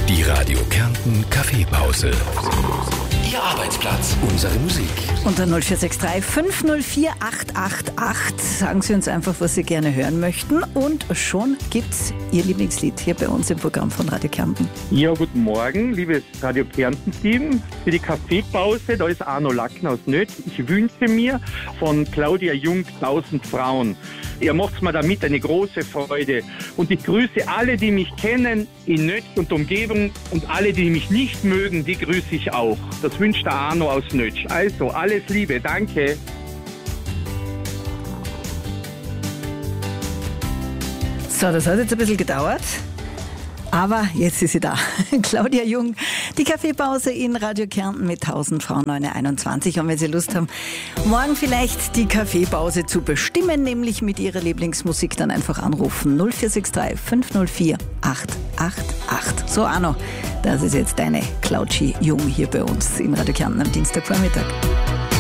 Die Radio Kärnten Kaffeepause. Ihr Arbeitsplatz, unsere Musik. Unter 0463 504 888 sagen Sie uns einfach, was Sie gerne hören möchten. Und schon gibt's Ihr Lieblingslied hier bei uns im Programm von Radio Kärnten. Ja, guten Morgen, liebes Radio Kärnten-Team. Für die Kaffeepause, da ist Arno Lackner aus Nöth. Ich wünsche mir von Claudia Jung 1000 Frauen. Ihr macht mir damit eine große Freude. Und ich grüße alle, die mich kennen in Nöth und Umgebung. Und alle, die mich nicht mögen, die grüße ich auch. Das wünscht der Arno aus Nöth. Also, alles Liebe, danke. So, das hat jetzt ein bisschen gedauert. Aber jetzt ist sie da. Claudia Jung, die Kaffeepause in Radio Kärnten mit 1000 Frauen 921. Und wenn Sie Lust haben, morgen vielleicht die Kaffeepause zu bestimmen, nämlich mit Ihrer Lieblingsmusik, dann einfach anrufen. 0463 504 888. So, Arno, das ist jetzt deine Claudia Jung hier bei uns in Radio Kärnten am Dienstagvormittag.